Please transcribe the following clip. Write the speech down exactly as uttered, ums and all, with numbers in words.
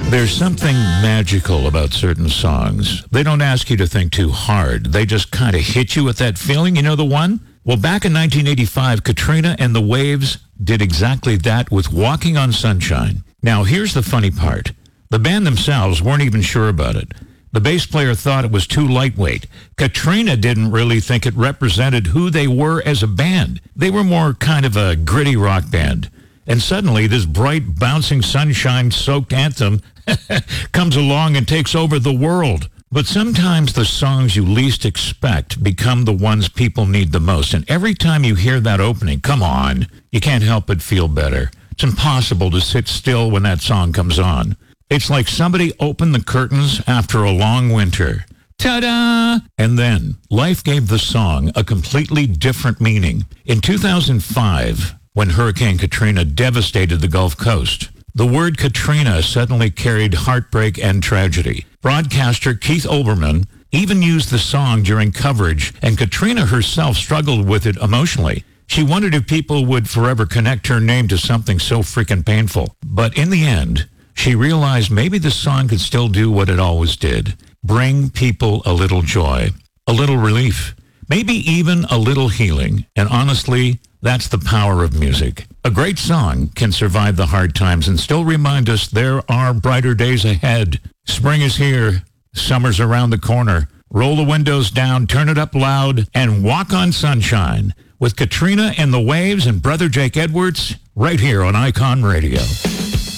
There's something magical about certain songs. They don't ask you to think too hard. They just kind of hit you with that feeling. You know the one? Well, back in nineteen eighty-five, Katrina and the Waves did exactly that with Walking on Sunshine. Now, here's the funny part. The band themselves weren't even sure about it. The bass player thought it was too lightweight. Katrina didn't really think it represented who they were as a band. They were more kind of a gritty rock band. And suddenly, this bright, bouncing, sunshine-soaked anthem comes along and takes over the world. But sometimes the songs you least expect become the ones people need the most. And every time you hear that opening, come on, you can't help but feel better. It's impossible to sit still when that song comes on. It's like somebody opened the curtains after a long winter. Ta-da! And then, life gave the song a completely different meaning. In two thousand five, when Hurricane Katrina devastated the Gulf Coast, the word Katrina suddenly carried heartbreak and tragedy. Broadcaster Keith Olbermann even used the song during coverage, and Katrina herself struggled with it emotionally. She wondered if people would forever connect her name to something so freaking painful. But in the end, she realized maybe the song could still do what it always did. Bring people a little joy, a little relief, maybe even a little healing. And honestly, that's the power of music. A great song can survive the hard times and still remind us there are brighter days ahead. Spring is here. Summer's around the corner. Roll the windows down, turn it up loud, and walk on sunshine with Katrina and the Waves and Brother Jake Edwards right here on Icon Radio.